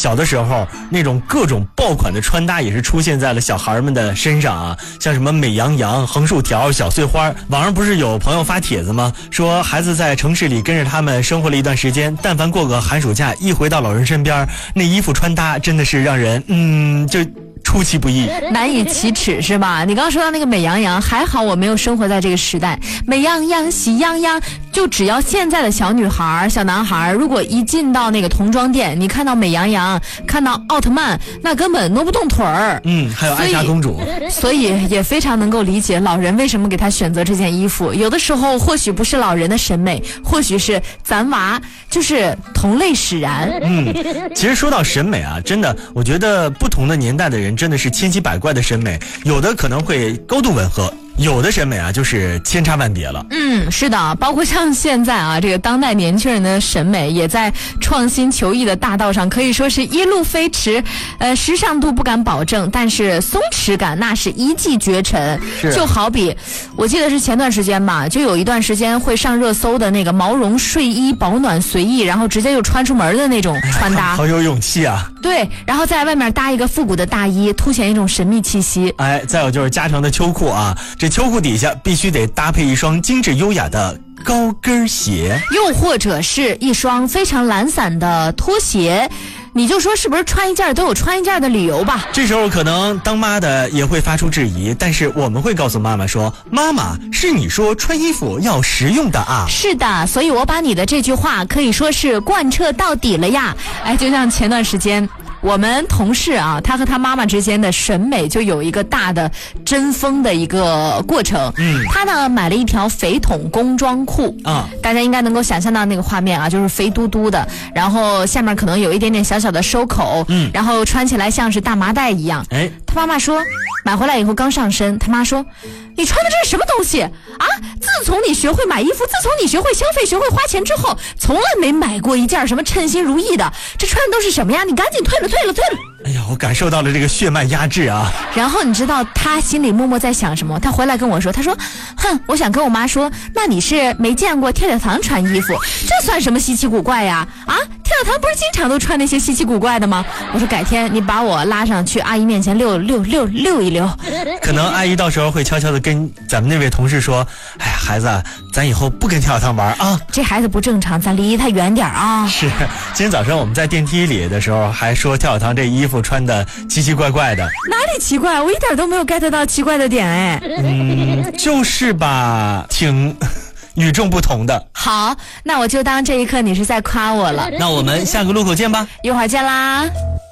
小的时候那种各种爆款的穿搭也是出现在了小孩们的身上啊，像什么美羊羊、横竖条、小碎花。网上不是有朋友发帖子吗？说孩子在城市里跟着他们生活了一段时间，但凡过个寒暑假，一回到老人身边，那衣服穿搭真的是让人就出其不意， 难以启齿是吧？你刚刚说到那个美羊羊，还好我没有生活在这个时代。美羊羊喜羊羊，就只要现在的小女孩小男孩如果一进到那个童装店，你看到美羊羊，看到奥特曼，那根本挪不动腿儿。 还有艾莎公主， 所以也非常能够理解老人为什么给他选择这件衣服。有的时候或许不是老人的审美，或许是咱娃就是同类使然。 其实说到审美啊，真的我觉得不同的年代的人真的是千奇百怪的审美，有的可能会高度吻合，有的审美啊就是千差万别了。 是的，包括像现在啊，这个当代年轻人的审美也在创新求异的大道上，可以说是一路飞驰。时尚度不敢保证，但是松弛感那是一骑绝尘。就好比我记得是前段时间吧，就有一段时间会上热搜的那个毛绒睡衣，保暖随意，然后直接就穿出门的那种穿搭， 好有勇气啊。 对，然后在外面搭一个复古的大衣，凸显一种神秘气息。 再有就是加长的秋裤啊，这秋裤底下必须得搭配一双精致优雅的高跟鞋， 又或者是一双非常懒散的拖鞋。你就说是不是穿一件都有穿一件的理由吧？ 这时候可能当妈的也会发出质疑，但是我们会告诉妈妈说，妈妈是你说穿衣服要实用的啊。 是的，所以我把你的这句话可以说是贯彻到底了呀。就像前段时间我们同事啊，他和他妈妈之间的审美就有一个大的针锋的一个过程。他呢买了一条肥筒工装裤啊，大家应该能够想象到那个画面啊，就是肥嘟嘟的，然后下面可能有一点点小小的收口，然后穿起来像是大麻袋一样。他妈妈说买回来以后刚上身，他妈说你穿的这是什么东西啊？自从你学会买衣服，自从你学会消费，学会花钱之后，从来没买过一件什么称心如意的，这穿的都是什么呀？你赶紧退了。 哎呀，我感受到了这个血脉压制啊。 然后你知道他心里默默在想什么？他回来跟我说，他说我想跟我妈说，那你是没见过跳跳糖穿衣服，这算什么稀奇古怪呀？跳跳糖不是经常都穿那些稀奇古怪的吗？我说改天你把我拉上去阿姨面前溜一溜。 可能阿姨到时候会悄悄的跟咱们那位同事说，哎呀孩子，咱以后不跟跳跳糖玩啊， 这孩子不正常，咱离他远点啊。 是，今天早上我们在电梯里的时候还说跳跳糖这衣服穿的奇奇怪怪的。 哪里奇怪？我一点都没有 get 到奇怪的点。 就是吧，挺与众不同的。 好，那我就当这一刻你是在夸我了。 那我们下个路口见吧， 一会儿见啦。